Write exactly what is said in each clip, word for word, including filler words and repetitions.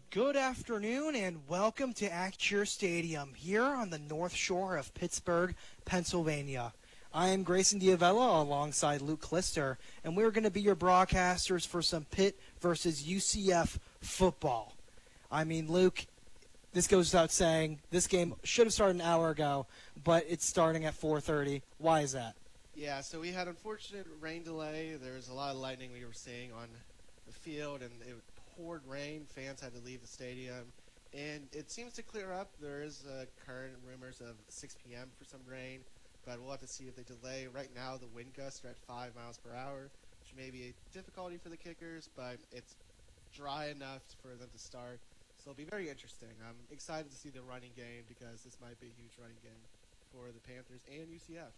Good afternoon and welcome to Acture Stadium here on the North Shore of Pittsburgh, Pennsylvania. I am Grayson Diavella alongside Luke Klister, and we're going to be your broadcasters for some Pitt versus U C F football. I mean, Luke, this goes without saying, this game should have started an hour ago, but it's starting at four thirty. Why is that? Yeah, so we had unfortunate rain delay. There was a lot of lightning we were seeing on the field, and it poured rain. Fans had to leave the stadium, and it seems to clear up. There is uh, current rumors of six p.m. for some rain, but we'll have to see if they delay. Right now, the wind gusts are at five miles per hour, which may be a difficulty for the kickers, but it's dry enough for them to start. So it'll be very interesting. I'm excited to see the running game because this might be a huge running game for the Panthers and U C F.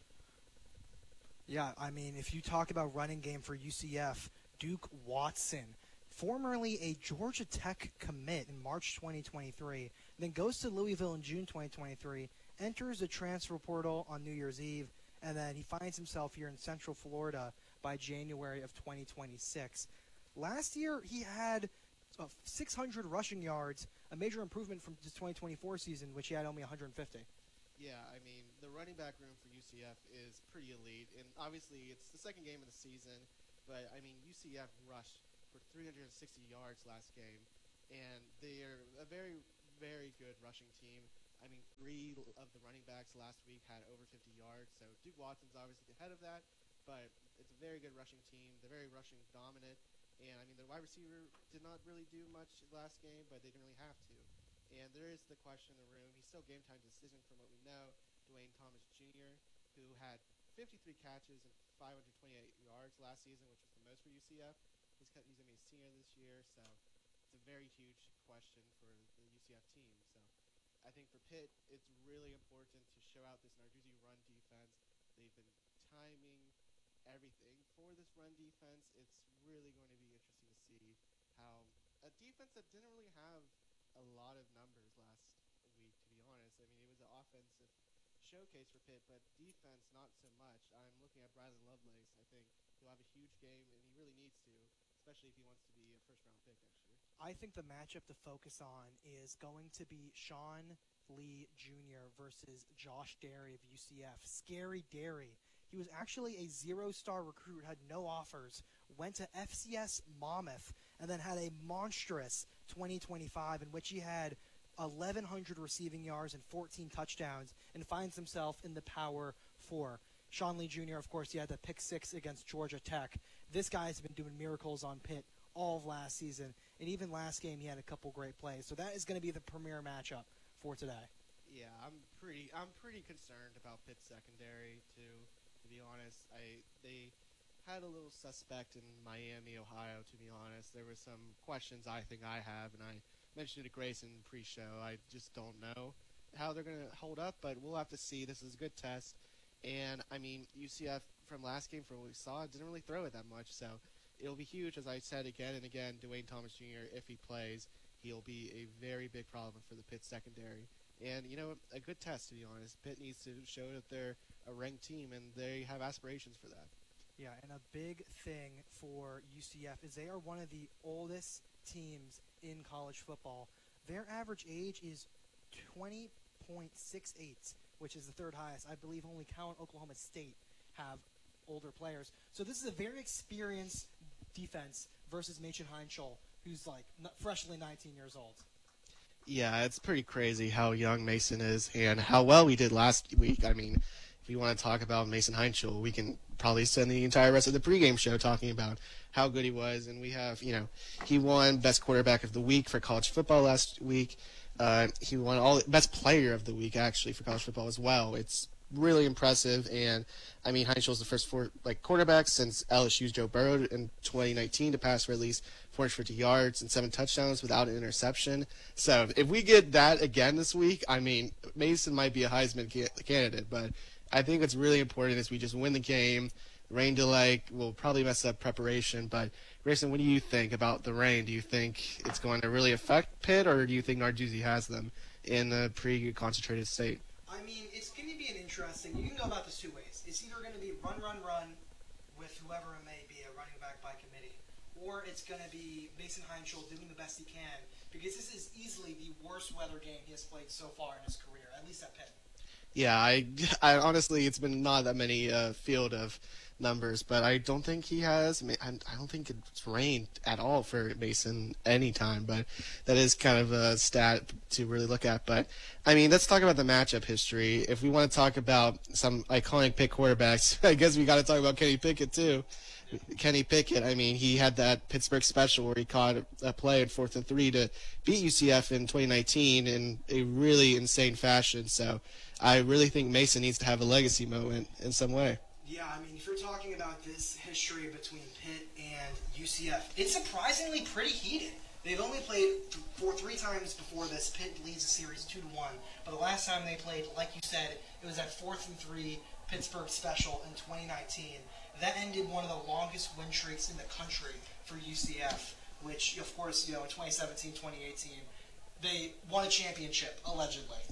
Yeah, I mean, if you talk about running game for U C F, Duke Watson, formerly a Georgia Tech commit in March twenty twenty-three, then goes to Louisville in June twenty twenty-three, enters the transfer portal on New Year's Eve, and then he finds himself here in Central Florida by January of twenty twenty-six. Last year, he had uh, six hundred rushing yards, a major improvement from the twenty twenty-four season, which he had only one hundred fifty. Yeah, I mean, the running back room for U C F is pretty elite, and obviously it's the second game of the season, but, I mean, U C F rushed for three hundred sixty yards last game, and they're a very, very good rushing team. I mean, three of the running backs last week had over fifty yards, so Duke Watson's obviously ahead of that, but it's a very good rushing team. They're very rushing dominant, and, I mean, their wide receiver did not really do much last game, but they didn't really have to. And there is the question in the room. He's still game time decision from what we know. Dwayne Thomas Junior, who had fifty-three catches and five hundred twenty-eight yards last season, which was the most for U C F. He's, he's going to be a senior this year, so it's a very huge question for the U C F team. So I think for Pitt, it's really important to show out this Narduzzi run defense. They've been timing everything for this run defense. It's really going to be interesting to see how a defense that didn't really have a lot of numbers last week, to be honest. I mean, it was an offensive showcase for Pitt, but defense not so much. I'm looking at Bradley Lovelace. I think he'll have a huge game, and he really needs to, especially if he wants to be a first-round pick next year. I think the matchup to focus on is going to be Sean Lee Junior versus Josh Derry of U C F. Scary Derry. He was actually a zero-star recruit, had no offers, went to F C S Monmouth, and then had a monstrous twenty twenty-five in which he had eleven hundred receiving yards and fourteen touchdowns and finds himself in the Power Four. Sean Lee Junior, of course, he had the pick six against Georgia Tech. This guy's been doing miracles on Pitt all of last season, and even last game he had a couple great plays. So that is going to be the premier matchup for today. Yeah, I'm pretty I'm pretty concerned about Pitt's secondary too. To be honest, I they had a little suspect in Miami, Ohio. To be honest, there were some questions I think I have, and I mentioned it to Grayson pre-show. I just don't know how they're going to hold up, but we'll have to see. This is a good test, and I mean U C F from last game, from what we saw, didn't really throw it that much, so it'll be huge. As I said again and again, Dwayne Thomas Junior, if he plays, he'll be a very big problem for the Pitt secondary. And, you know, a good test, to be honest. Pitt needs to show that they're a ranked team, and they have aspirations for that. Yeah, and a big thing for U C F is they are one of the oldest teams in college football. Their average age is twenty point six eight, which is the third highest. I believe only Cal and Oklahoma State have older players. So this is a very experienced defense versus Machen Heinschel, who's like freshly nineteen years old. Yeah, it's pretty crazy how young Mason is and how well we did last week. I mean, if we want to talk about Mason Heinschel, we can probably spend the entire rest of the pregame show talking about how good he was. And we have, you know, he won Best Quarterback of the Week for college football last week. Uh, he won all Best Player of the Week, actually, for college football as well. It's really impressive. And, I mean, Heinschel's the first four like quarterback since L S U's Joe Burrow in twenty nineteen to pass for at least four hundred fifty yards and seven touchdowns without an interception. So if we get that again this week, I mean, Mason might be a Heisman ca- candidate, but I think what's really important is we just win the game. Rain delay will probably mess up preparation, but Grayson, what do you think about the rain? Do you think it's going to really affect Pitt, or do you think Narduzzi has them in a pretty concentrated state? I mean, it's going to be an interesting. You can go about this two ways. It's either going to be run, run, run with whoever it may be, a running back by committee, or it's going to be Mason Heinschel doing the best he can, because this is easily the worst weather game he has played so far in his career, at least at Pitt. Yeah, I, I honestly, it's been not that many uh, field of numbers, but I don't think he has. I I don't think it's rained at all for Mason anytime, but that is kind of a stat to really look at. But I mean, let's talk about the matchup history. If we want to talk about some iconic Pitt quarterbacks, I guess we got to talk about Kenny Pickett too. Kenny Pickett, I mean, he had that Pittsburgh special where he caught a play in fourth and three to beat U C F in twenty nineteen in a really insane fashion. So I really think Mason needs to have a legacy moment in some way. Yeah, I mean, if you're talking about this history between Pitt and U C F, it's surprisingly pretty heated. They've only played th- for three times before this. Pitt leads the series two to one, but the last time they played, like you said, it was that fourth and three Pittsburgh special in twenty nineteen. That ended one of the longest win streaks in the country for U C F, which, of course, you know, in twenty seventeen, twenty eighteen, they won a championship, allegedly.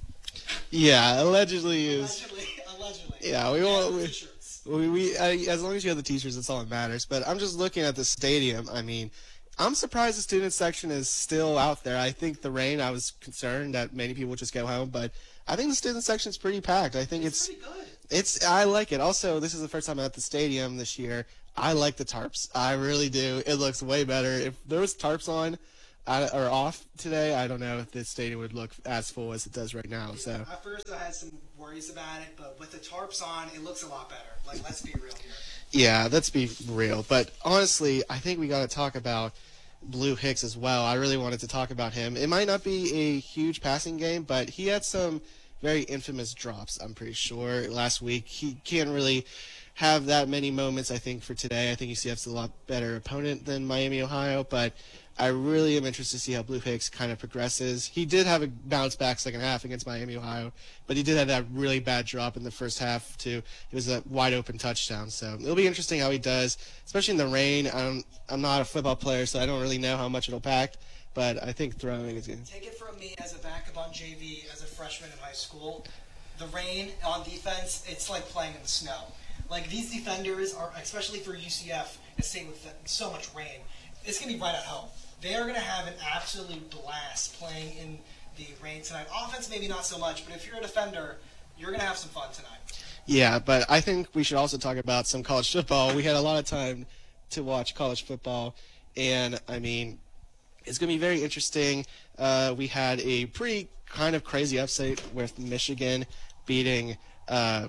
Yeah, allegedly is. Allegedly, allegedly. Yeah, we won't. Yeah, We, t-shirts. we, we uh, as long as you have the T-shirts, that's all that matters. But I'm just looking at the stadium. I mean, I'm surprised the student section is still out there. I think the rain. I was concerned that many people would just go home, but I think the student section is pretty packed. I think It's it's. pretty good. It's. I like it. Also, this is the first time I'm at the stadium this year. I like the tarps. I really do. It looks way better. If there was tarps on, I, or off today, I don't know if this stadium would look as full as it does right now. So At first, I had some worries about it, but with the tarps on, it looks a lot better. Like, let's be real here. yeah, let's be real. But honestly, I think we got to talk about Blue Hicks as well. I really wanted to talk about him. It might not be a huge passing game, but he had some very infamous drops, I'm pretty sure, last week. He can't really have that many moments, I think, for today. I think U C F's a lot better opponent than Miami, Ohio, but I really am interested to see how Blue Hicks kind of progresses. He did have a bounce back second half against Miami, Ohio, but he did have that really bad drop in the first half, too. It was a wide open touchdown, so it'll be interesting how he does, especially in the rain. I'm, I'm not a football player, so I don't really know how much it'll pack, but I think throwing is good. Take it from me as a backup on J V, as a freshman in high school. The rain on defense, it's like playing in the snow. Like, these defenders are, especially for U C F, a state with so much rain, it's going to be right at home. They are going to have an absolute blast playing in the rain tonight. Offense, maybe not so much, but if you're a defender, you're going to have some fun tonight. Yeah, but I think we should also talk about some college football. We had a lot of time to watch college football, and, I mean, it's going to be very interesting. Uh, we had a pretty kind of crazy upset with Michigan beating uh,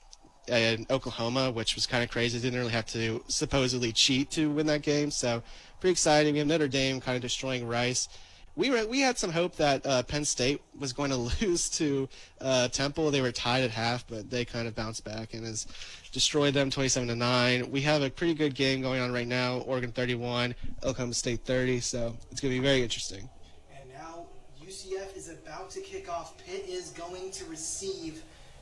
in Oklahoma, which was kind of crazy. They didn't really have to supposedly cheat to win that game, so pretty exciting. We have Notre Dame kind of destroying Rice. We were we had some hope that uh, Penn State was going to lose to uh, Temple. They were tied at half, but they kind of bounced back and has destroyed them twenty-seven to nine. We have a pretty good game going on right now. Oregon thirty-one, Oklahoma State thirty. So it's going to be very interesting. And now U C F is about to kick off. Pitt is going to receive.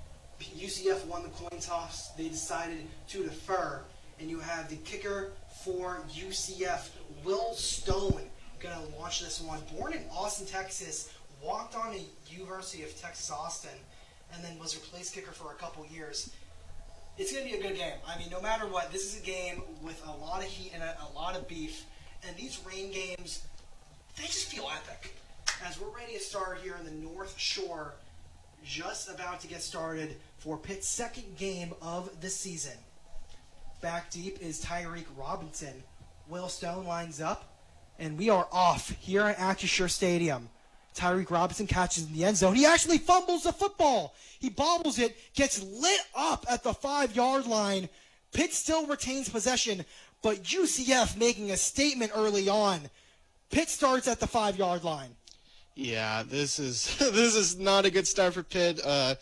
U C F won the coin toss. They decided to defer. And you have the kicker for U C F, Will Stone, going to launch this one. Born in Austin, Texas, walked on to University of Texas Austin, and then was replaced kicker for a couple years. It's going to be a good game. I mean, no matter what, this is a game with a lot of heat and a, a lot of beef. And these rain games, they just feel epic. As we're ready to start here in the North Shore, just about to get started for Pitt's second game of the season. Back deep is Tyreek Robinson. Will Stone lines up, and we are off here at Acrisure Stadium. Tyreek Robinson catches in the end zone. He actually fumbles the football. He bobbles it, gets lit up at the five-yard line. Pitt still retains possession, but U C F making a statement early on. Pitt starts at the five-yard line. Yeah, this is this is not a good start for Pitt. Uh,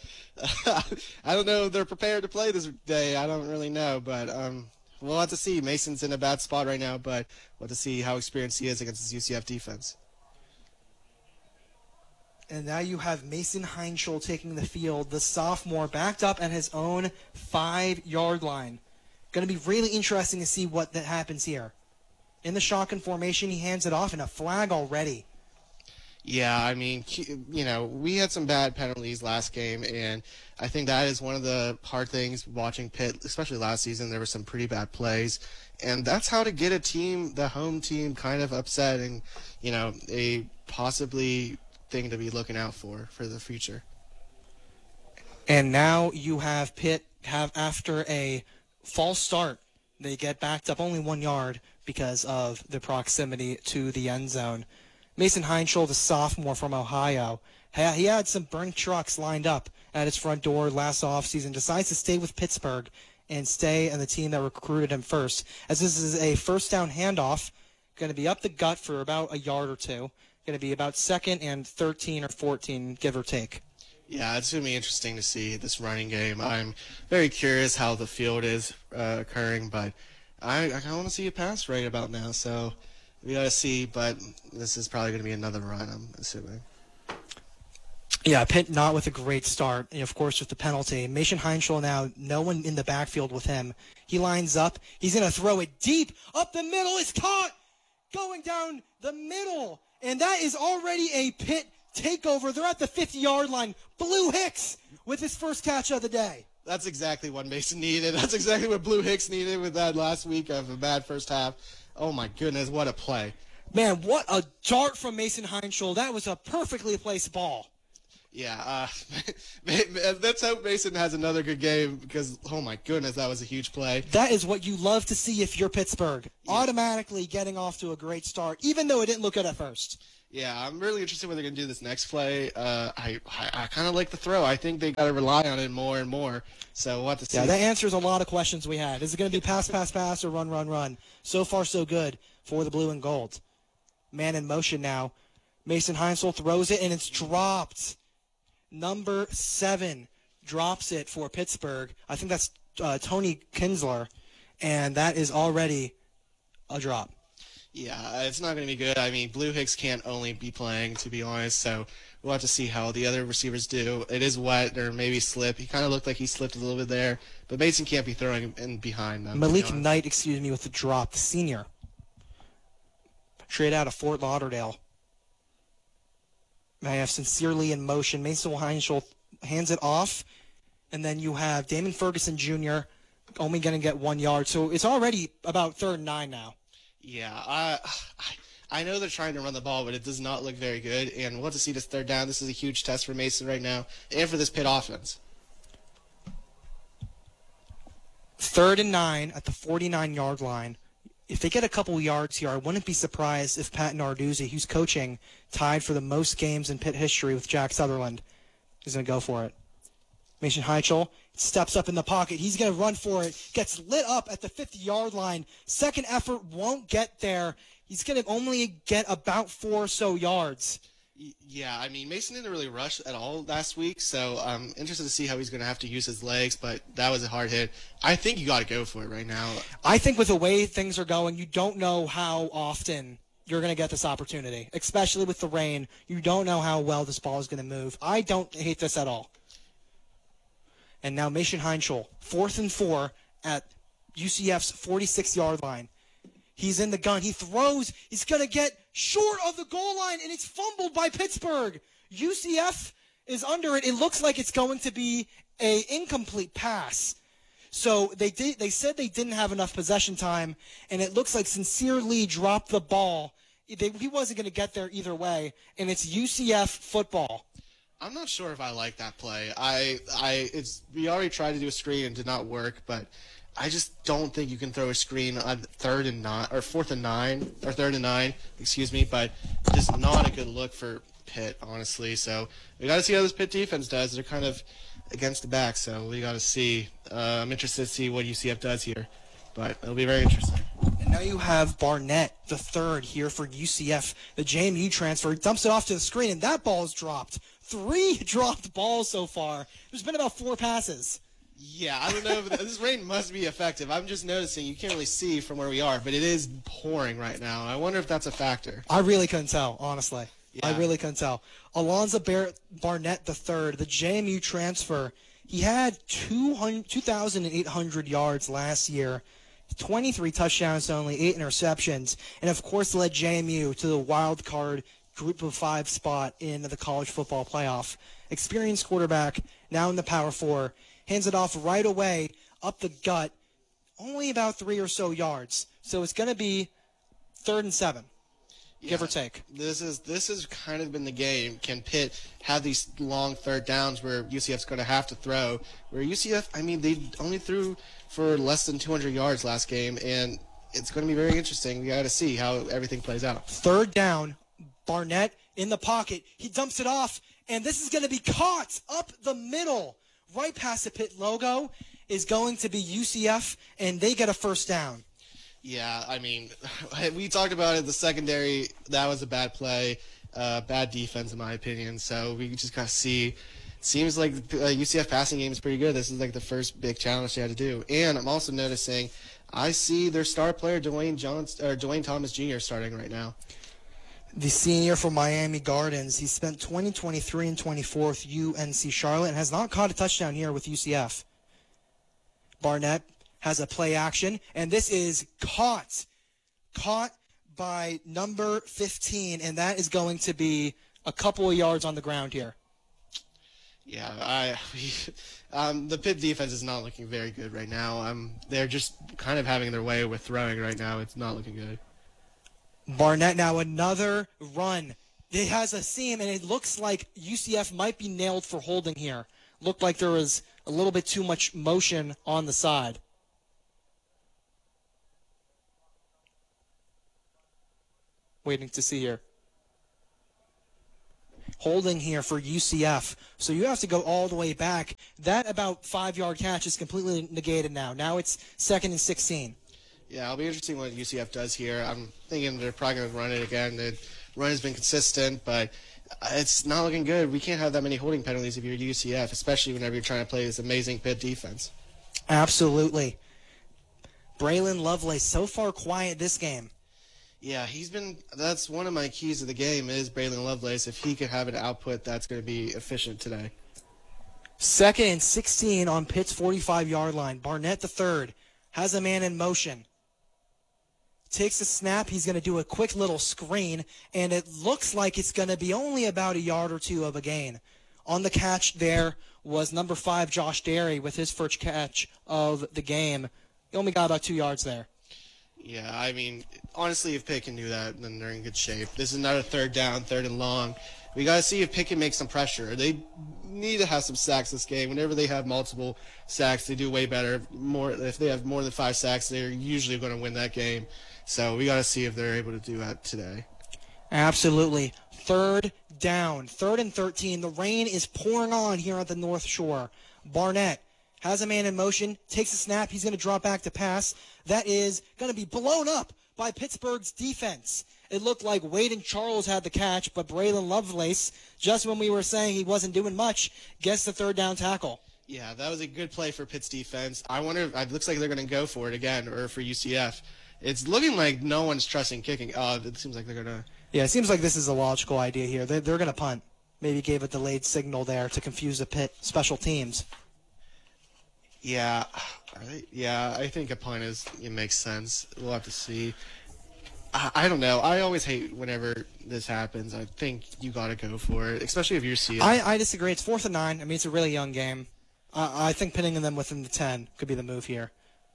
I don't know if they're prepared to play this day. I don't really know, but um, we'll have to see. Mason's in a bad spot right now, but we'll have to see how experienced he is against this U C F defense. And now you have Mason Heinschel taking the field, the sophomore, backed up at his own five-yard line. Going to be really interesting to see what that happens here. In the shotgun formation, he hands it off, and a flag already. Yeah, I mean, you know, we had some bad penalties last game, and I think that is one of the hard things watching Pitt, especially last season. There were some pretty bad plays, and that's how to get a team, the home team, kind of upset, and you know, a possibly thing to be looking out for for the future. And now you have Pitt have after a false start, they get backed up only one yard because of the proximity to the end zone. Mason Heinschel, the sophomore from Ohio, he had some burnt trucks lined up at his front door last offseason, decides to stay with Pittsburgh and stay on the team that recruited him first. As this is a first down handoff, going to be up the gut for about a yard or two. Going to be about second and thirteen or fourteen, give or take. Yeah, it's going to be interesting to see this running game. I'm very curious how the field is uh, occurring, but I, I kind of want to see a pass right about now, so we got to see, but this is probably going to be another run, I'm assuming. Yeah, Pitt not with a great start, and of course with the penalty. Mason Heinschel now, no one in the backfield with him. He lines up. He's going to throw it deep up the middle. It's caught going down the middle, and that is already a Pitt takeover. They're at the fifty-yard line. Blue Hicks with his first catch of the day. That's exactly what Mason needed. That's exactly what Blue Hicks needed with that last week of a bad first half. Oh, my goodness, what a play. Man, what a dart from Mason Heinschel. That was a perfectly placed ball. Yeah, uh, let's hope Mason has another good game because, oh, my goodness, that was a huge play. That is what you love to see if you're Pittsburgh. Yeah. Automatically getting off to a great start, even though it didn't look good at first. Yeah, I'm really interested what they're going to do this next play. Uh, I I, I kind of like the throw. I think they got to rely on it more and more. So we'll have to see. Yeah, that answers a lot of questions we had. Is it going to be pass, pass, pass, or run, run, run? So far, so good for the blue and gold. Man in motion now. Mason Heinschel throws it, and it's dropped. Number seven drops it for Pittsburgh. I think that's uh, Tony Kinsler, and that is already a drop. Yeah, it's not going to be good. I mean, Blue Hicks can't only be playing, to be honest, so we'll have to see how the other receivers do. It is wet or maybe slip. He kind of looked like he slipped a little bit there, but Mason can't be throwing in behind them. Malik Knight, excuse me, with the drop, the senior. Straight out of Fort Lauderdale. I have Sincerely in motion. Mason Heinschel hands it off, and then you have Damon Ferguson Junior only going to get one yard. So it's already about third and nine now. Yeah, I, I know they're trying to run the ball, but it does not look very good. And we'll have to see this third down. This is a huge test for Mason right now and for this Pitt offense. Third and nine at the forty-nine-yard line. If they get a couple yards here, I wouldn't be surprised if Pat Narduzzi, who's coaching, tied for the most games in Pitt history with Jack Sutherland, is going to go for it. Mason Heinschel steps up in the pocket. He's going to run for it. Gets lit up at the fifty-yard line. Second effort won't get there. He's going to only get about four or so yards. Yeah, I mean, Mason didn't really rush at all last week, so I'm interested to see how he's going to have to use his legs, but that was a hard hit. I think you got to go for it right now. I think with the way things are going, you don't know how often you're going to get this opportunity, especially with the rain. You don't know how well this ball is going to move. I don't hate this at all. And now Mason Heinschel, fourth and four at U C F's forty-six-yard line. He's in the gun. He throws. He's going to get short of the goal line, and it's fumbled by Pittsburgh. U C F is under it. It looks like it's going to be a incomplete pass. So they did. They said they didn't have enough possession time, and it looks like Sincerely dropped the ball. They, he wasn't going to get there either way, and it's U C F football. I'm not sure if I like that play. I, I, it's we already tried to do a screen and did not work, but I just don't think you can throw a screen on third and nine or fourth and nine or third and nine, excuse me. But just not a good look for Pitt, honestly. So we got to see how this Pitt defense does. They're kind of against the back, so we got to see. Uh, I'm interested to see what U C F does here, but it'll be very interesting. And now you have Barnett, the third here for U C F. The J M U transfer dumps it off to the screen, and that ball is dropped. Three dropped balls so far. There's been about four passes. Yeah, I don't know if this rain must be effective. I'm just noticing you can't really see from where we are, but it is pouring right now. I wonder if that's a factor. I really couldn't tell, honestly. Yeah. I really couldn't tell. Alonzo Barrett Barnett the third, the J M U transfer. He had two thousand eight hundred yards last year, twenty-three touchdowns to only eight interceptions, and of course led J M U to the wild card group of five spot in the college football playoff. Experienced quarterback, now in the Power Four, hands it off right away up the gut, only about three or so yards. So it's going to be third and seven, yeah, give or take. This is this has kind of been the game. Can Pitt have these long third downs where U C F's going to have to throw? Where U C F, I mean, they only threw for less than two hundred yards last game, and it's going to be very interesting. We got to see how everything plays out. Third down, Barnett in the pocket. He dumps it off, and this is going to be caught up the middle. Right past the Pitt logo is going to be U C F, and they get a first down. Yeah, I mean, we talked about it. The secondary, that was a bad play, uh, bad defense in my opinion. So we just got to see. Seems like uh, U C F passing game is pretty good. This is like the first big challenge they had to do. And I'm also noticing, I see their star player Dwayne Johns or Dwayne Thomas Junior starting right now. The senior from Miami Gardens. He spent twenty, twenty-three, and twenty-four with U N C Charlotte and has not caught a touchdown here with U C F. Barnett has a play action, and this is caught. Caught by number fifteen, and that is going to be a couple of yards on the ground here. Yeah, I um, the Pitt defense is not looking very good right now. Um, they're just kind of having their way with throwing right now. It's not looking good. Barnett now another run. It has a seam, and it looks like U C F might be nailed for holding here. Looked like there was a little bit too much motion on the side. Waiting to see here. Holding here for U C F. So you have to go all the way back. That about five-yard catch is completely negated now. Now it's second and sixteen. Yeah, it'll be interesting what U C F does here. I'm thinking they're probably going to run it again. The run has been consistent, but it's not looking good. We can't have that many holding penalties if you're U C F, especially whenever you're trying to play this amazing Pitt defense. Absolutely. Braylon Lovelace, so far quiet this game. Yeah, he's been – that's one of my keys to the game is Braylon Lovelace. If he could have an output that's going to be efficient today. Second and sixteen on Pitt's forty-five-yard line. Barnett the third has a man in motion. Takes a snap. He's going to do a quick little screen, and it looks like it's going to be only about a yard or two of a gain. On the catch there was number five, Josh Derry, with his first catch of the game. He only got about two yards there. Yeah, I mean, honestly, if Pitt can do that, then they're in good shape. This is not a third down, third and long. We got to see if Pitt can make some pressure. They need to have some sacks this game. Whenever they have multiple sacks, they do way better. More if they have more than five sacks, they're usually going to win that game. So we got to see if they're able to do that today. Absolutely. Third down, third and thirteen. The rain is pouring on here at the North Shore. Barnett has a man in motion, takes a snap. He's going to drop back to pass. That is going to be blown up by Pittsburgh's defense. It looked like Wade and Charles had the catch, but Braylon Lovelace, just when we were saying he wasn't doing much, gets the third down tackle. Yeah, that was a good play for Pitt's defense. I wonder, it looks like they're going to go for it again, or for U C F. It's looking like no one's trusting kicking. Uh, it seems like they're going to... Yeah, it seems like this is a logical idea here. They're, they're going to punt. Maybe gave a delayed signal there to confuse the Pitt special teams. Yeah, are they, yeah, I think a punt is it makes sense. We'll have to see. I, I don't know. I always hate whenever this happens. I think you got to go for it, especially if you're seeing. I, I disagree. It's fourth and nine. I mean, it's a really young game. Uh, I think pinning them within the ten could be the move here.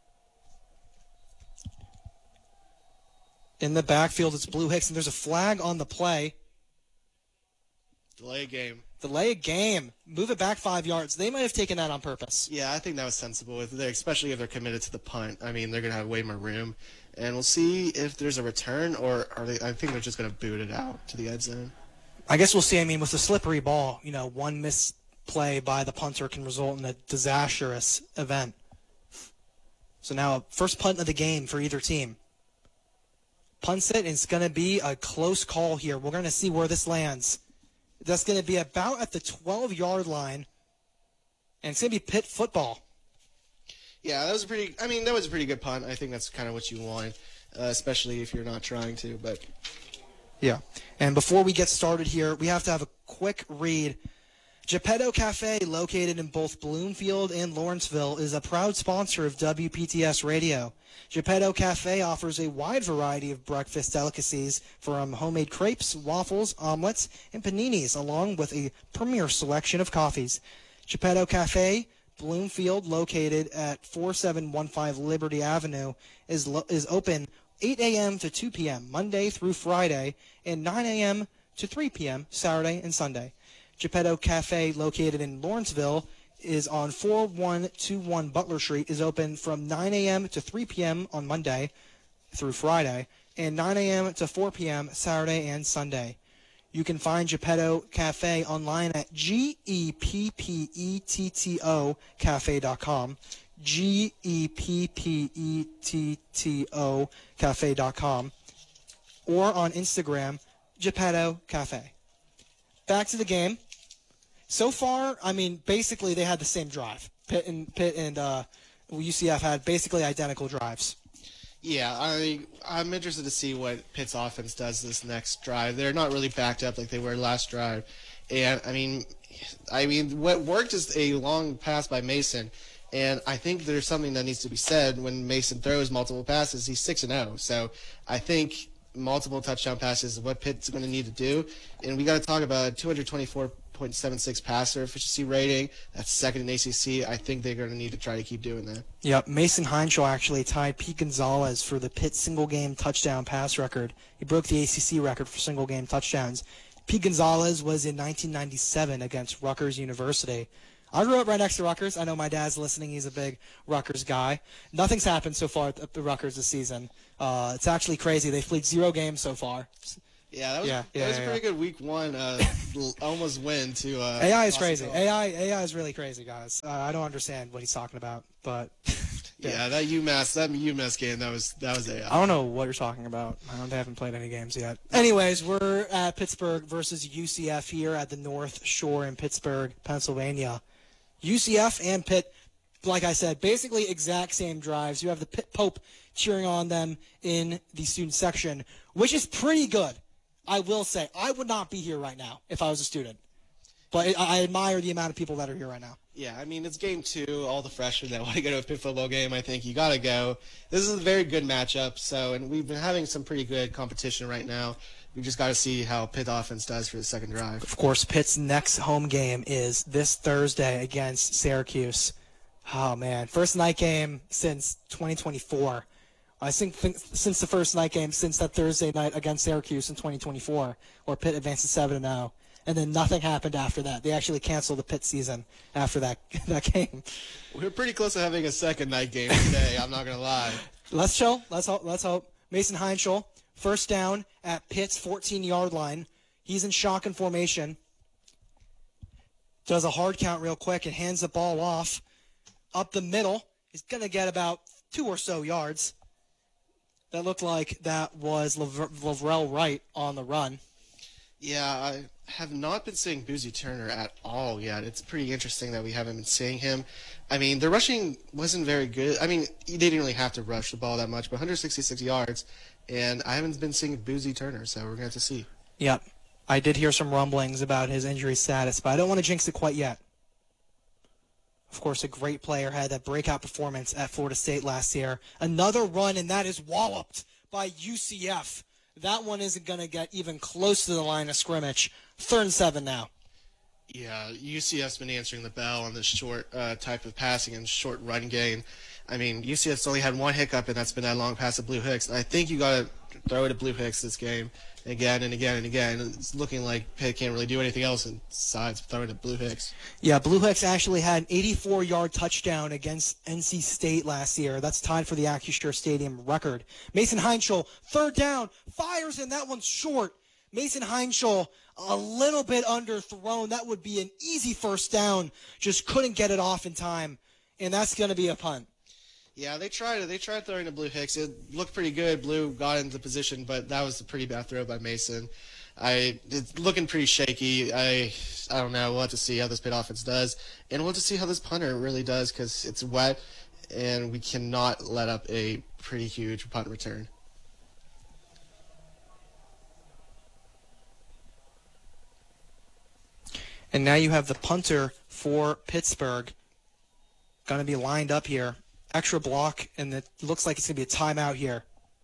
In the backfield, it's Blue Hicks, and there's a flag on the play. Delay a game. Delay a game. Move it back five yards. They might have taken that on purpose. Yeah, I think that was sensible, if they're, especially if they're committed to the punt. I mean, they're going to have way more room. And we'll see if there's a return, or are they? I think they're just going to boot it out to the end zone. I guess we'll see. I mean, with the slippery ball, you know, one misplay by the punter can result in a disastrous event. So now, first punt of the game for either team. Punts it, and it's going to be a close call here. We're going to see where this lands. That's going to be about at the twelve-yard line, and it's going to be Pitt football. Yeah, that was a pretty. I mean, that was a pretty good punt. I think that's kind of what you want, uh, especially if you're not trying to. But yeah. And before we get started here, we have to have a quick read Geppetto Cafe, located in both Bloomfield and Lawrenceville, is a proud sponsor of W P T S Radio. Geppetto Cafe offers a wide variety of breakfast delicacies, from homemade crepes, waffles, omelets, and paninis, along with a premier selection of coffees. Geppetto Cafe, Bloomfield, located at forty-seven fifteen Liberty Avenue, is lo- is open eight a.m. to two p.m. Monday through Friday, and nine a.m. to three p.m. Saturday and Sunday. Geppetto Cafe, located in Lawrenceville, is on forty-one twenty-one Butler Street, is open from nine a.m. to three p.m. on Monday through Friday, and nine a.m. to four p.m. Saturday and Sunday. You can find Geppetto Cafe online at G E P P E T T O cafe dot com, G E P P E T T O cafe dot com, or on Instagram, Geppetto Cafe. Back to the game. So far, I mean, basically they had the same drive. Pitt and Pitt and uh, U C F had basically identical drives. Yeah, I, I'm interested to see what Pitt's offense does this next drive. They're not really backed up like they were last drive. And, I mean, I mean, what worked is a long pass by Mason. And I think there's something that needs to be said when Mason throws multiple passes. He's six and oh. So I think multiple touchdown passes is what Pitt's going to need to do. And we got to talk about two twenty-four point seven six passer efficiency rating. That's second in A C C. I think they're going to need to try to keep doing that. Yep, Mason Heinschel actually tied Pete Gonzalez for the Pitt single-game touchdown pass record. He broke the A C C record for single-game touchdowns. Pete Gonzalez was in nineteen ninety-seven against Rutgers University. I grew up right next to Rutgers. I know my dad's listening. He's a big Rutgers guy. Nothing's happened so far at the Rutgers this season. Uh, it's actually crazy. They've played zero games so far. Yeah, that was, yeah, yeah, that was yeah, a pretty yeah. good week one, uh, almost win to uh, A I is Austin crazy. Peay. A I A I is really crazy, guys. Uh, I don't understand what he's talking about, but yeah. yeah, that UMass that UMass game that was that was A I. I don't know what you're talking about. I don't they haven't played any games yet. Anyways, we're at Pittsburgh versus U C F here at the North Shore in Pittsburgh, Pennsylvania. U C F and Pitt, like I said, basically exact same drives. You have the Pitt Pope cheering on them in the student section, which is pretty good. I will say, I would not be here right now if I was a student. But I admire the amount of people that are here right now. Yeah, I mean, it's game two. All the freshmen that want to go to a Pitt football game, I think you got to go. This is a very good matchup. So, and we've been having some pretty good competition right now. We just got to see how Pitt offense does for the second drive. Of course, Pitt's next home game is this Thursday against Syracuse. Oh, man. First night game since twenty twenty-four. I think, think since the first night game, since that Thursday night against Syracuse in twenty twenty-four, where Pitt advanced to seven and oh, and then nothing happened after that. They actually canceled the Pitt season after that that game. We're pretty close to having a second night game today. I'm not gonna lie. Let's show. Let's hope. Let's hope. Mason Heinschel, first down at Pitt's fourteen-yard line. He's in shotgun formation. Does a hard count real quick and hands the ball off up the middle. He's gonna get about two or so yards. That looked like that was Lavrell Wright on the run. Yeah, I have not been seeing Boozy Turner at all yet. It's pretty interesting that we haven't been seeing him. I mean, the rushing wasn't very good. I mean, they didn't really have to rush the ball that much, but one hundred sixty-six yards, and I haven't been seeing Boozy Turner, so we're going to have to see. Yep. I did hear some rumblings about his injury status, but I don't want to jinx it quite yet. Of course, a great player had that breakout performance at Florida State last year. Another run, and that is walloped by U C F. That one isn't going to get even close to the line of scrimmage. Third and seven now. Yeah, U C F's been answering the bell on this short uh, type of passing and short run game. I mean, U C F's only had one hiccup, and that's been that long pass to Blue Hicks. And I think you got to throw it at Blue Hicks this game again and again and again. It's looking like Pitt can't really do anything else besides throw it at Blue Hicks. Yeah, Blue Hicks actually had an eighty-four-yard touchdown against N C State last year. That's tied for the Acrisure Stadium record. Mason Heinschel, third down, fires, and that one's short. Mason Heinschel, a little bit underthrown. That would be an easy first down. Just couldn't get it off in time, and that's going to be a punt. Yeah, they tried it. They tried throwing to Blue Hicks. It looked pretty good. Blue got into position, but that was a pretty bad throw by Mason. I it's looking pretty shaky. I I don't know. We'll have to see how this Pitt offense does, and we'll have to see how this punter really does because it's wet, and we cannot let up a pretty huge punt return. And now you have the punter for Pittsburgh going to be lined up here. Extra block, and it looks like it's going to be a timeout here.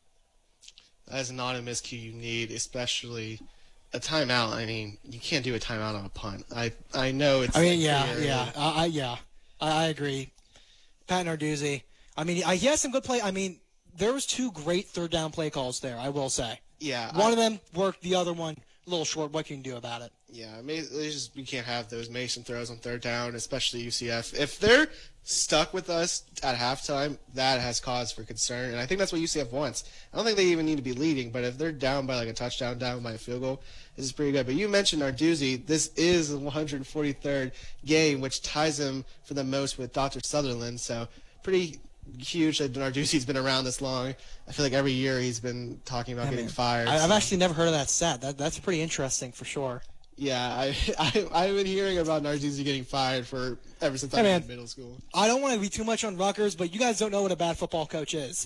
That is not a miscue you need, especially a timeout. I mean, you can't do a timeout on a punt. I I know it's. I mean, like yeah, pretty early. yeah, I, I yeah, I, I agree. Pat Narduzzi. I mean, I, he has some good play. I mean, there was two great third down play calls there. I will say. Yeah. One I, of them worked. The other one a little short. What can you do about it? Yeah, it's just we can't have those Mason throws on third down, especially U C F. If they're stuck with us at halftime, that has cause for concern, and I think that's what U C F wants. I don't think they even need to be leading, but if they're down by like a touchdown, down by a field goal, this is pretty good. But you mentioned Narduzzi. This is the one hundred forty-third game, which ties him for the most with Doctor Sutherland. So pretty huge that Narduzzi's been around this long. I feel like every year he's been talking about I getting mean, fired. I, I've so. actually never heard of that stat. That that's pretty interesting for sure. Yeah, I, I I've been hearing about Narduzzi getting fired for ever since I Hey, was man. in middle school. I don't want to be too much on Rutgers, but you guys don't know what a bad football coach is.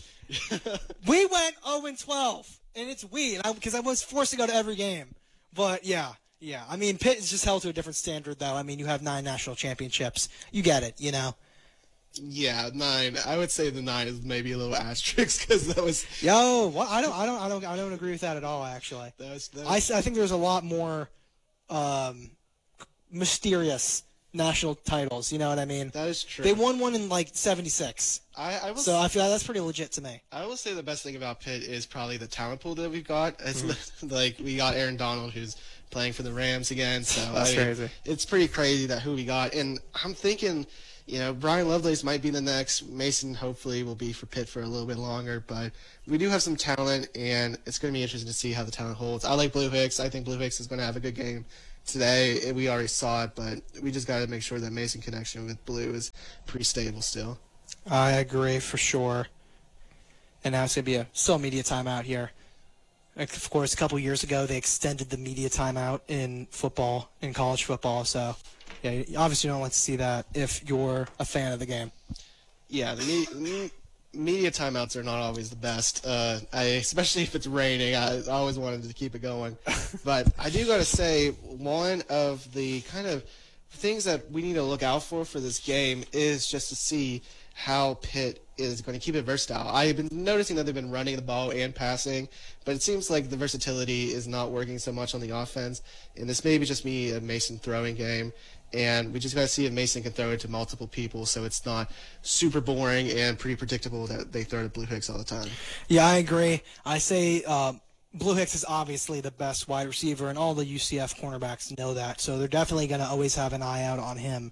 We went oh and twelve, and it's we, and because I, I was forced to go to every game. But yeah, yeah. I mean, Pitt is just held to a different standard, though. I mean, you have nine national championships. You get it, you know. Yeah, nine. I would say the nine is maybe a little asterisk because that was Yo, what? I don't, I don't, I don't, I don't agree with that at all. Actually, that was, that I, was I think there's a lot more um, mysterious national titles. You know what I mean? that is true. They won one in like seventy-six, I, I will. so I feel that's pretty legit to me. I will say the best thing about Pitt is probably the talent pool that we've got. It's Mm-hmm. like we got Aaron Donald, who's playing for the Rams again. So That's I mean, crazy. It's pretty crazy that who we got, and I'm thinking, you know, Brian Lovelace might be the next. Mason hopefully will be for Pitt for a little bit longer, but we do have some talent, and it's going to be interesting to see how the talent holds. I like Blue Hicks. I think Blue Hicks is going to have a good game today. We already saw it, but we just got to make sure that Mason connection with Blue is pretty stable still. I agree for sure. And now it's going to be a still media timeout here. Like, of course, a couple years ago, they extended the media timeout in football, in college football. So, yeah, you obviously don't like to see that if you're a fan of the game. Yeah, the me- me- media timeouts are not always the best, uh, I, especially if it's raining. I, I always wanted to keep it going. But I do got to say, one of the kind of things that we need to look out for for this game is just to see how Pitt is going to keep it versatile. I've been noticing that they've been running the ball and passing, but it seems like the versatility is not working so much on the offense. And this may be just me a Mason throwing game. And we just got to see if Mason can throw it to multiple people so it's not super boring and pretty predictable that they throw to Blue Hicks all the time. Yeah, I agree. I say um, Blue Hicks is obviously the best wide receiver, and all the U C F cornerbacks know that. So they're definitely going to always have an eye out on him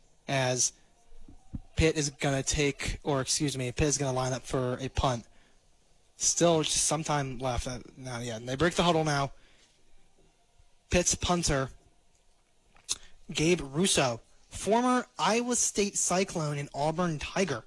as Pitt is going to take, or excuse me, Pitt is going to line up for a punt. Still just some time left. Uh, Not yet. And they break the huddle now. Pitt's punter, Gabe Russo, former Iowa State Cyclone and Auburn Tiger.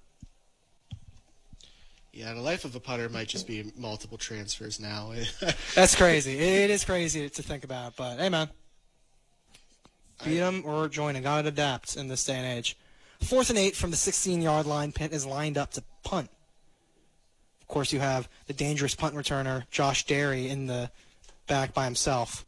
Yeah, the life of a punter might just be multiple transfers now. That's crazy. It is crazy to think about, but hey, man. Beat them or join them. Gotta adapt in this day and age. Fourth and eight from the sixteen-yard line. Pitt is lined up to punt. Of course, you have the dangerous punt returner, Josh Derry, in the back by himself.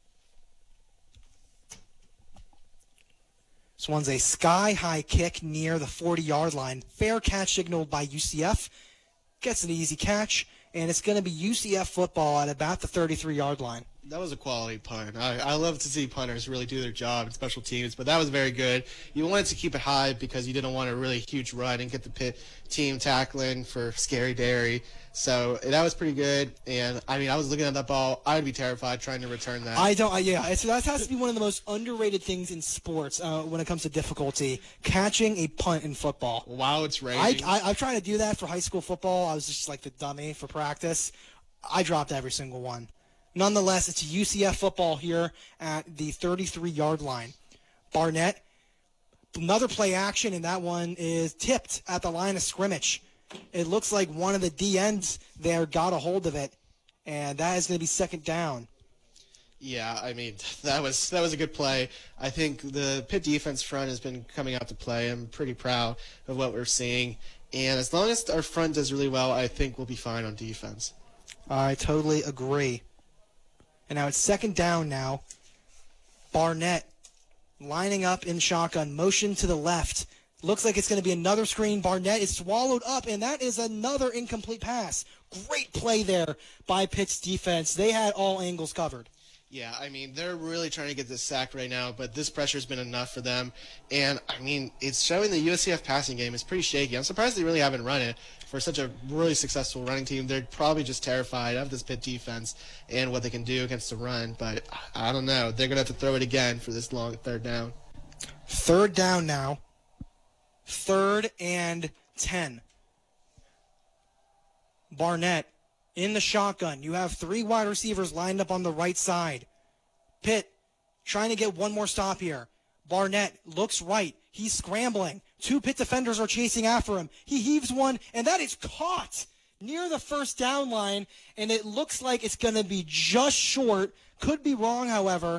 This one's a sky-high kick near the forty-yard line. Fair catch signaled by U C F. Gets an easy catch, and it's going to be U C F football at about the thirty-three-yard line. That was a quality punt. I, I love to see punters really do their job in special teams, but that was very good. You wanted to keep it high because you didn't want a really huge run and get the Pitt team tackling for Scary Derry. So that was pretty good. And, I mean, I was looking at that ball. I would be terrified trying to return that. I don't. Uh, yeah, it's, that has to be one of the most underrated things in sports uh, when it comes to difficulty: catching a punt in football. While it's I, raining. I I'm trying to do that for high school football. I was just like the dummy for practice. I dropped every single one. Nonetheless, it's U C F football here at the thirty-three-yard line. Barnett, another play action, and that one is tipped at the line of scrimmage. It looks like one of the D Ns there got a hold of it, and that is going to be second down. Yeah, I mean, that was that was a good play. I think the Pitt defense front has been coming out to play. I'm pretty proud of what we're seeing. And as long as our front does really well, I think we'll be fine on defense. I totally agree. And now it's second down now. Barnett lining up in shotgun, motion to the left. Looks like it's going to be another screen. Barnett is swallowed up, and that is another incomplete pass. Great play there by Pitt's defense. They had all angles covered. Yeah, I mean, they're really trying to get this sack right now, but this pressure has been enough for them. And, I mean, it's showing the U S C F passing game is pretty shaky. I'm surprised they really haven't run it for such a really successful running team. They're probably just terrified of this Pitt defense and what they can do against the run. But, I don't know. They're going to have to throw it again for this long third down. Third down now. Third and ten. Barnett in the shotgun. You have three wide receivers lined up on the right side. Pitt trying to get one more stop here. Barnett looks right. He's scrambling. Two Pitt defenders are chasing after him. He heaves one, and that is caught near the first down line, and it looks like it's going to be just short. Could be wrong, however.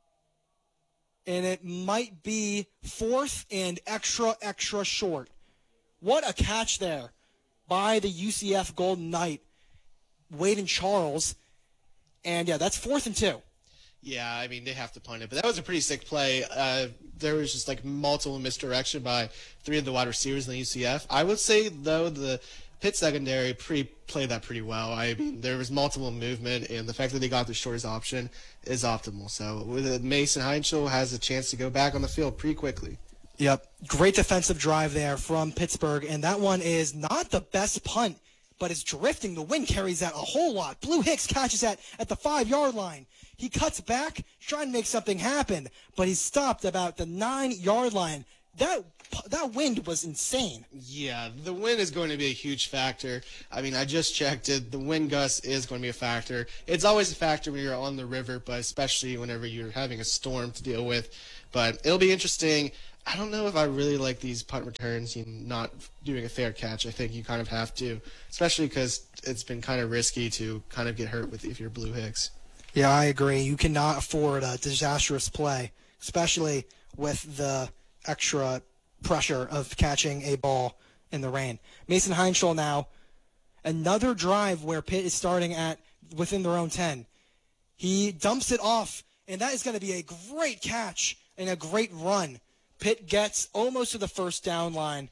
And it might be fourth and extra, extra short. What a catch there by the U C F Golden Knight, Wade and Charles. And, yeah, that's fourth and two. Yeah, I mean, they have to punt it. But that was a pretty sick play. Uh, there was just, like, multiple misdirection by three of the wide receivers in the U C F. I would say, though, the Pitt secondary pre played that pretty well. I mean, there was multiple movement, and the fact that they got the shortest option is optimal. So with it, Mason Heinschel has a chance to go back on the field pretty quickly. Yep. Great defensive drive there from Pittsburgh, and that one is not the best punt, but it's drifting. The wind carries that a whole lot. Blue Hicks catches that at the five-yard line. He cuts back, trying to make something happen, but he's stopped about the nine-yard line. That that wind was insane. Yeah, the wind is going to be a huge factor. I mean, I just checked it. The wind gust is going to be a factor. It's always a factor when you're on the river, but especially whenever you're having a storm to deal with. But it'll be interesting. I don't know if I really like these punt returns, you know, not doing a fair catch. I think you kind of have to, especially because it's been kind of risky to kind of get hurt with if you're Blue Hicks. Yeah, I agree. You cannot afford a disastrous play, especially with the extra pressure of catching a ball in the rain. Mason Heinschel now, another drive where Pitt is starting at within their own ten. He dumps it off, and that is going to be a great catch and a great run. Pitt gets almost to the first down line,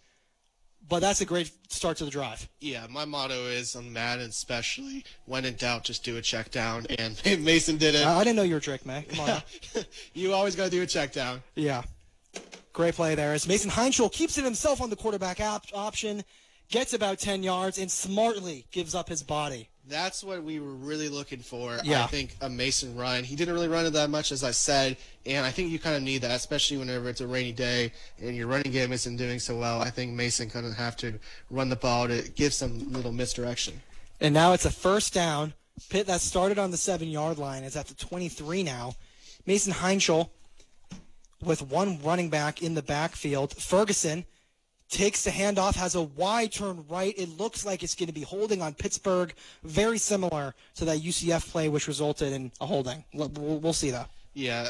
but that's a great start to the drive. Yeah, my motto is on Madden especially, when in doubt, just do a check down, and Mason did it. Uh, I didn't know you were Drake, man. Come on now. You always got to do a check down. Yeah. Great play there as Mason Heinschel keeps it himself on the quarterback op- option, gets about ten yards, and smartly gives up his body. That's what we were really looking for. Yeah. I think a Mason run. He didn't really run it that much, as I said, and I think you kind of need that, especially whenever it's a rainy day and your running game isn't doing so well. I think Mason kind of have to run the ball to give some little misdirection. And now it's a first down. Pitt that started on the seven-yard line is at the twenty-three now. Mason Heinschel with one running back in the backfield. Ferguson takes the handoff, has a wide turn right. It looks like it's going to be holding on Pittsburgh, very similar to that U C F play, which resulted in a holding. We'll, we'll see, though. Yeah,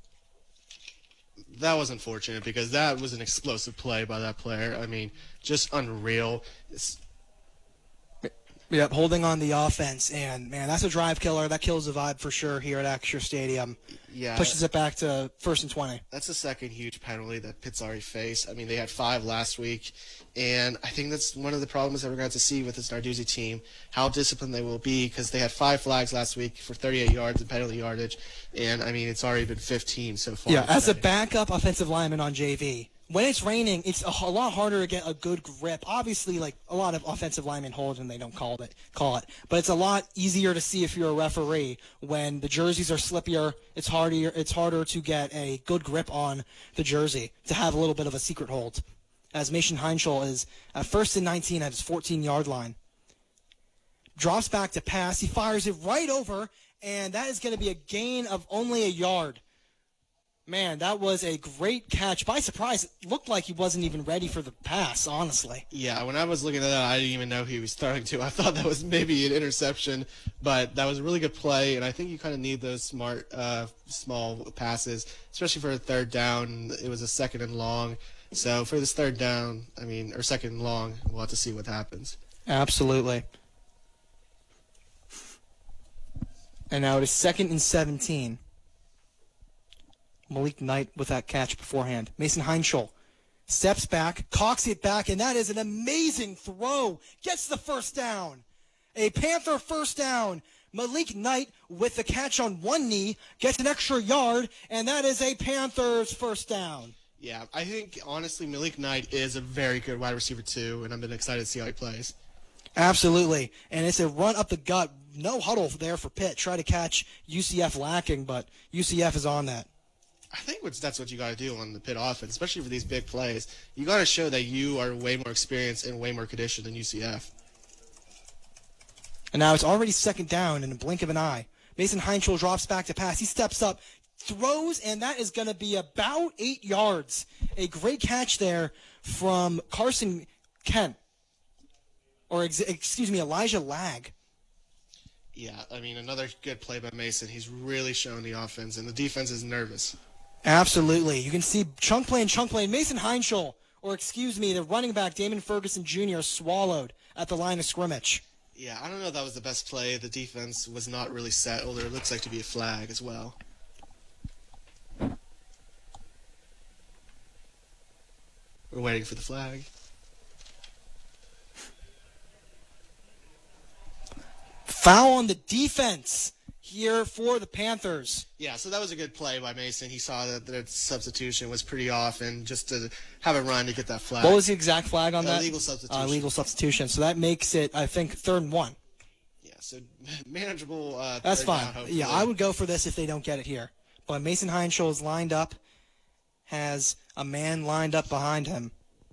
that was unfortunate because that was an explosive play by that player. I mean, just unreal. It's... Yep, holding on the offense, and, man, that's a drive killer. That kills the vibe for sure here at Acrisure Stadium. Yeah, pushes it back to first and twenty. That's the second huge penalty that Pitt's already faced. I mean, they had five last week, and I think that's one of the problems that we're going to have to see with this Narduzzi team, how disciplined they will be, because they had five flags last week for thirty-eight yards in penalty yardage, and, I mean, it's already been fifteen so far. Yeah, as a backup offensive lineman on J V, when it's raining, it's a, a lot harder to get a good grip. Obviously, like a lot of offensive linemen hold and they don't call it, call it. But it's a lot easier to see if you're a referee when the jerseys are slippier. It's harder. It's harder to get a good grip on the jersey to have a little bit of a secret hold. As Mason Heinschel is at first and nineteen at his fourteen-yard line, drops back to pass. He fires it right over, and that is going to be a gain of only a yard. Man, that was a great catch. By surprise, it looked like he wasn't even ready for the pass, honestly. Yeah, when I was looking at that, I didn't even know he was throwing to. I thought that was maybe an interception, but that was a really good play, and I think you kind of need those smart, uh, small passes, especially for a third down. It was a second and long. So for this third down, I mean, or second and long, we'll have to see what happens. Absolutely. And now it is second and seventeen. Malik Knight with that catch beforehand. Mason Heinschel steps back, cocks it back, and that is an amazing throw. Gets the first down. A Panther first down. Malik Knight with the catch on one knee gets an extra yard, and that is a Panthers first down. Yeah, I think, honestly, Malik Knight is a very good wide receiver, too, and I've been excited to see how he plays. Absolutely. And it's a run up the gut. No huddle there for Pitt. Try to catch U C F lacking, but U C F is on that. I think what's, that's what you got to do on the Pitt offense, especially for these big plays. You got to show that you are way more experienced and way more conditioned than U C F. And now it's already second down in a blink of an eye. Mason Heinschel drops back to pass. He steps up, throws, and that is going to be about eight yards. A great catch there from Carson Kent. Or, ex- excuse me, Elijah Lag. Yeah, I mean, another good play by Mason. He's really showing the offense, and the defense is nervous. Absolutely. You can see chunk play and chunk play. Mason Heinschel, or excuse me, the running back, Damon Ferguson Junior, swallowed at the line of scrimmage. Yeah, I don't know if that was the best play. The defense was not really settled. There looks like to be a flag as well. We're waiting for the flag. Foul on the defense here for the Panthers. Yeah, so that was a good play by Mason. He saw that the substitution was pretty off, and just to have a run to get that flag. What was the exact flag on uh, that? Legal substitution. Uh, legal substitution. So that makes it, I think, third and one. Yeah, so manageable. Uh, That's fine. down, Yeah, I would go for this if they don't get it here. But Mason Heinschel is lined up, has a man lined up behind him.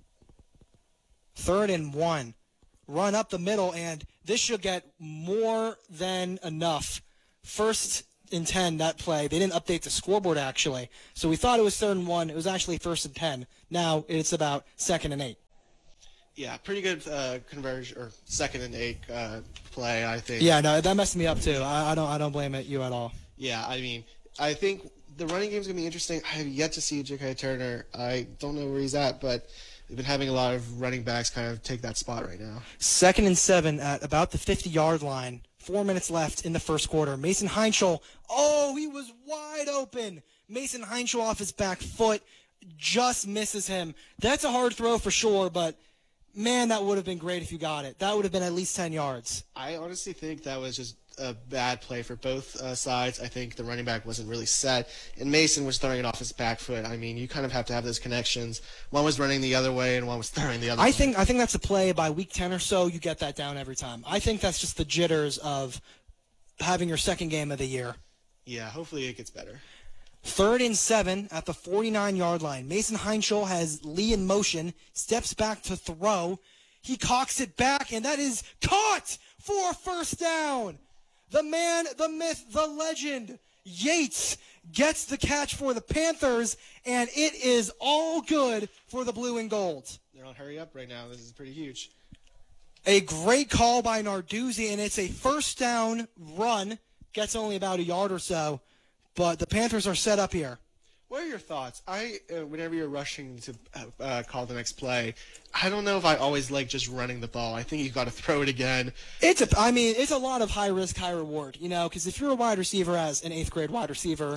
Third and one. Run up the middle, and this should get more than enough. First and ten, that play. They didn't update the scoreboard, actually. So we thought it was third and one. It was actually first and ten. Now it's about second and eight. Yeah, pretty good uh, conversion, or second and eight uh, play, I think. Yeah, no, that messed me up, too. I, I don't I don't blame it you at all. Yeah, I mean, I think the running game's going to be interesting. I have yet to see J K. Turner. I don't know where he's at, but they've been having a lot of running backs kind of take that spot right now. Second and seven at about the fifty-yard line. Four minutes left in the first quarter. Mason Heinschel, oh, he was wide open. Mason Heinschel off his back foot, just misses him. That's a hard throw for sure, but, man, that would have been great if you got it. That would have been at least ten yards. I honestly think that was just a bad play for both uh, sides. I think the running back wasn't really set, and Mason was throwing it off his back foot. I mean, you kind of have to have those connections. One was running the other way, and one was throwing the other I way. think I think that's a play by week ten or so. You get that down every time. I think that's just the jitters of having your second game of the year. Yeah, hopefully it gets better. Third and seven at the forty-nine-yard line. Mason Heinschel has Lee in motion, steps back to throw. He cocks it back, and that is caught for a first down. The man, the myth, the legend, Yates gets the catch for the Panthers, and it is all good for the blue and gold. They're on hurry up right now. This is pretty huge. A great call by Narduzzi, and it's a first down run. Gets only about a yard or so, but the Panthers are set up here. What are your thoughts? I, uh, whenever you're rushing to uh, uh, call the next play, I don't know if I always like just running the ball. I think you got to throw it again. It's a, I mean, it's a lot of high risk, high reward, you know, because if you're a wide receiver as an eighth grade wide receiver,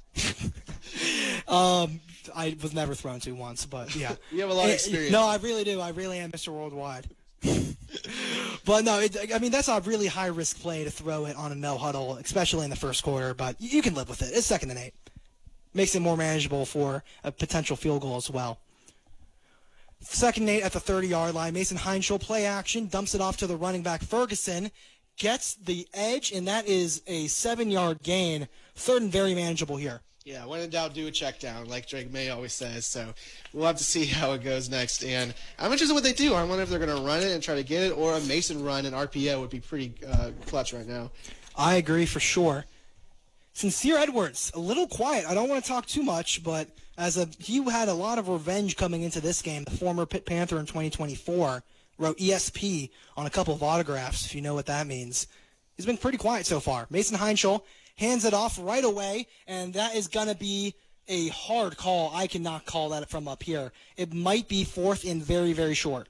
um, I was never thrown to once, but yeah. You have a lot of It- experience. No, I really do. I really am Mister Worldwide. But no, it, I mean, that's a really high risk play to throw it on a no huddle, especially in the first quarter, but you you can live with it. It's second and eight. Makes it more manageable for a potential field goal as well. Second and eight at the thirty-yard line. Mason Heinschel, play action, dumps it off to the running back Ferguson, gets the edge, and that is a seven-yard gain. Third and very manageable here. Yeah, when in doubt, do a check down, like Drake May always says. So we'll have to see how it goes next. And I'm interested in what they do. I wonder if they're going to run it and try to get it, or a Mason run and R P O would be pretty uh, clutch right now. I agree for sure. Sincere Edwards, a little quiet. I don't want to talk too much, but as a he had a lot of revenge coming into this game. The former Pitt Panther in twenty twenty-four wrote E S P on a couple of autographs, if you know what that means. He's been pretty quiet so far. Mason Heinschel hands it off right away, and that is going to be a hard call. I cannot call that from up here. It might be fourth and very, very short.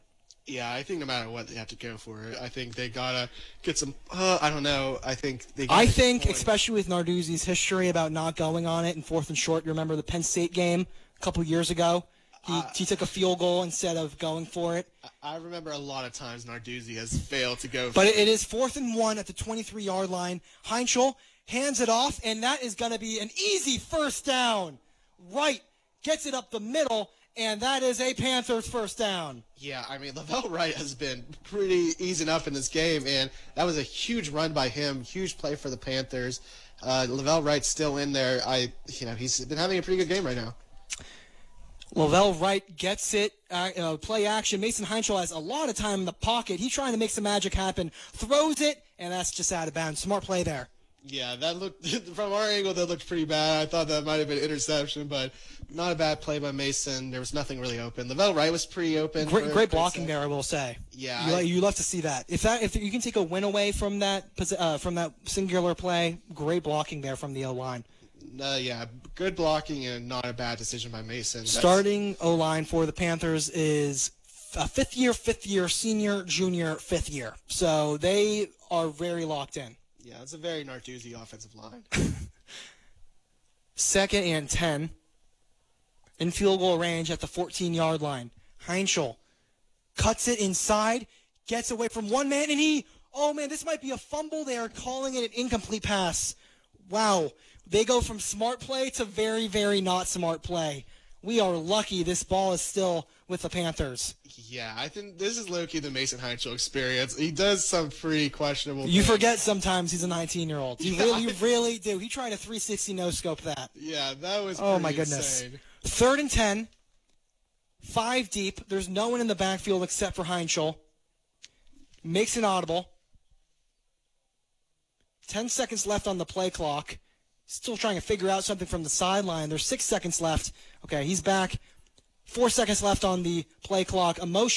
Yeah, I think no matter what, they have to go for it. I think they gotta get some. Uh, I don't know. I think they. Gotta I think, point. especially with Narduzzi's history about not going on it in fourth and short. You remember the Penn State game a couple years ago? He Uh, he took a field goal instead of going for it. I remember a lot of times Narduzzi has failed to go. But for it is fourth and one at the twenty-three yard line. Heinzel hands it off, and that is going to be an easy first down. Wright gets it up the middle, and that is a Panthers first down. Yeah, I mean, Lavelle Wright has been pretty easing up in this game, and that was a huge run by him, huge play for the Panthers. Uh, Lavelle Wright's still in there. I, you know, he's been having a pretty good game right now. Lavelle Wright gets it, uh, uh, play action. Mason Heinzel has a lot of time in the pocket. He's trying to make some magic happen, throws it, and that's just out of bounds. Smart play there. Yeah, that looked, from our angle, that looked pretty bad. I thought that might have been an interception, but not a bad play by Mason. There was nothing really open. Lavelle Wright was pretty open. Great, for- great for a blocking sec. there, I will say. Yeah, you, I- you love to see that. If that, if you can take a win away from that, posi- uh, from that singular play, great blocking there from the O line. Uh, yeah, good blocking and not a bad decision by Mason. That's- Starting O line for the Panthers is a fifth year, fifth year, senior, junior, fifth year. So they are very locked in. Yeah, it's a very Narduzzi offensive line. Second and ten. In field goal range at the fourteen yard line. Heinzel cuts it inside, gets away from one man, and he, oh man, this might be a fumble. They are calling it an incomplete pass. Wow. They go from smart play to very, very not smart play. We are lucky this ball is still with the Panthers. Yeah, I think this is low-key the Mason Heinzel experience. He does some pretty questionable You things. forget sometimes he's a nineteen-year-old. You Yeah, really, you I- really do. He tried a three sixty no-scope that. Yeah, that was Oh, pretty my goodness. insane. Third and ten. Five deep. There's no one in the backfield except for Heinzel. Makes an audible. Ten seconds left on the play clock. Still trying to figure out something from the sideline. There's six seconds left. Okay, he's back. Four seconds left on the play clock. A motion